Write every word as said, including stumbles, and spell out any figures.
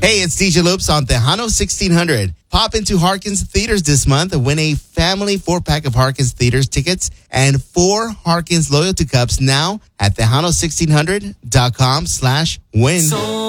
Hey, it's D J Loops on Tejano sixteen hundred. Pop into Harkins Theaters this month and win a family four-pack of Harkins Theaters tickets and four Harkins loyalty cups now at Tejano sixteen hundred dot com slash win.